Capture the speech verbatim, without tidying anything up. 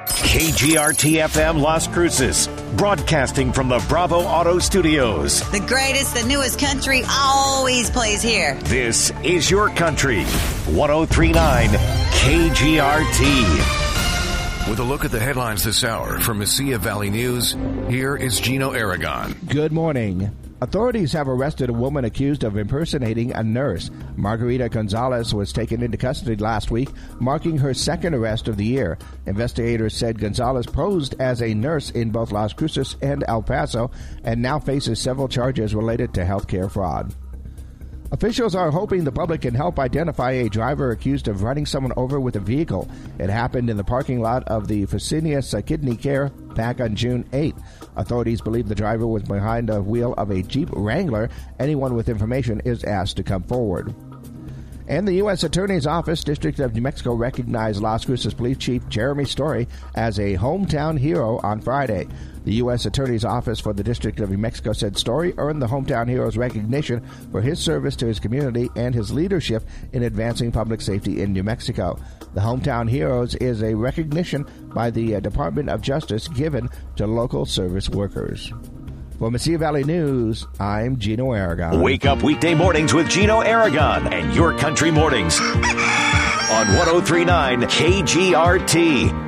K G R T F M Las Cruces, broadcasting from the Bravo Auto Studios. The greatest, the newest country always plays here. This is your country. one oh three point nine K G R T. With a look at the headlines this hour from Mesilla Valley News, here is Gino Aragon. Good morning. Authorities have arrested a woman accused of impersonating a nurse. Margarita Gonzalez was taken into custody last week, marking her second arrest of the year. Investigators said Gonzalez posed as a nurse in both Las Cruces and El Paso and now faces several charges related to healthcare fraud. Officials are hoping the public can help identify a driver accused of running someone over with a vehicle. It happened in the parking lot of the Fresenius Kidney Care back on June eighth. Authorities believe the driver was behind the wheel of a Jeep Wrangler. Anyone with information is asked to come forward. And the U S Attorney's Office, District of New Mexico, recognized Las Cruces Police Chief Jeremy Story as a hometown hero on Friday. The U S Attorney's Office for the District of New Mexico said Story earned the Hometown Heroes recognition for his service to his community and his leadership in advancing public safety in New Mexico. The Hometown Heroes is a recognition by the Department of Justice given to local service workers. For Mesilla Valley News, I'm Gino Aragon. Wake up weekday mornings with Gino Aragon and Your Country Mornings on one oh three point nine K G R T.